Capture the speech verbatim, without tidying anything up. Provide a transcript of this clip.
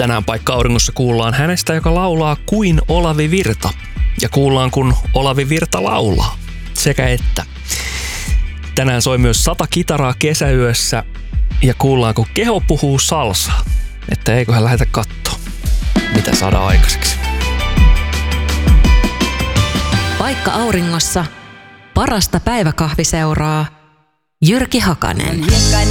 Tänään Paikka Auringossa kuullaan hänestä, joka laulaa kuin Olavi Virta. Ja kuullaan, kun Olavi Virta laulaa. Sekä että. Tänään soi myös sata kitaraa kesäyössä ja kuullaan, kun keho puhuu salsaa. Että eiköhän lähdetä kattoo, mitä saadaan aikaiseksi. Paikka Auringossa parasta päiväkahviseuraa Jyrki Hakanen.